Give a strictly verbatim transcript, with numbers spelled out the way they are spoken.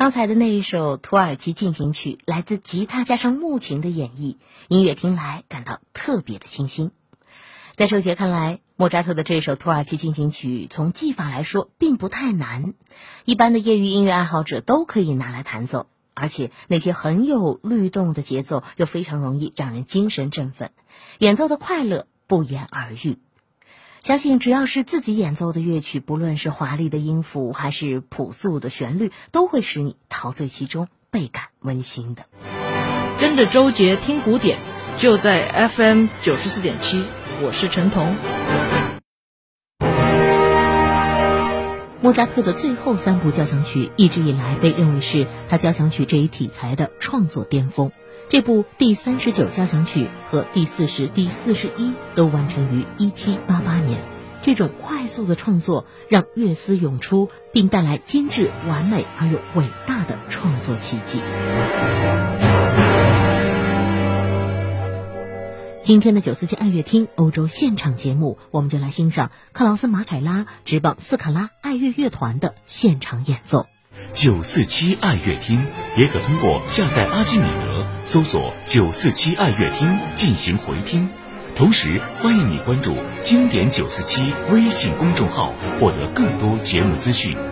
刚才的那一首土耳其进行曲来自吉他加上木琴的演绎，音乐听来感到特别的清新。在周杰看来，莫扎特的这首土耳其进行曲从技法来说并不太难，一般的业余音乐爱好者都可以拿来弹奏，而且那些很有律动的节奏又非常容易让人精神振奋，演奏的快乐不言而喻。相信只要是自己演奏的乐曲，不论是华丽的音符还是朴素的旋律，都会使你陶醉其中，倍感温馨的。 跟着周杰听古典，就在 F M 九十四点七，我是陈彤。 莫扎特的最后三部交响曲一直以来被认为是他交响曲这一题材的创作巅峰。这部第三十九交响曲和第四十、第四十一都完成于一七八八年。这种快速的创作让乐思涌出，并带来精致、完美而又伟大的创作奇迹。今天的九四七爱乐厅欧洲现场节目，我们就来欣赏克劳斯马凯拉执棒斯卡拉爱乐乐团的现场演奏。 九四七爱乐厅也可通过下载阿基米德搜索九四七爱乐厅进行回听，同时欢迎你关注经典九四七微信公众号，获得更多节目资讯。